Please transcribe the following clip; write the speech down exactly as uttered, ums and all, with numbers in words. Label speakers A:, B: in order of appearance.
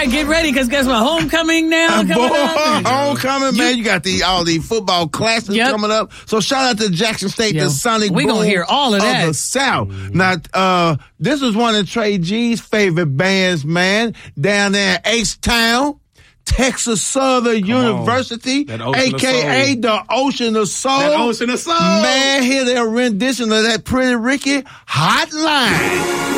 A: right, get ready, because guess what? Homecoming now coming
B: Boy,
A: up.
B: homecoming, man. You got the all the football classes
A: Yep.
B: coming up. So shout out to Jackson State,
A: Yo,
B: the Sonic
A: we
B: Boom
A: gonna hear all of that.
B: the South. Now, uh, this was one of Trey G's favorite bands, man, down there in H-Town. Texas Southern University,
C: That Ocean
B: a
C: of
B: k a
C: Soul.
B: the Ocean of Soul.
C: That Ocean of Soul.
B: Man, hear their rendition of that Pretty Ricky Hotline.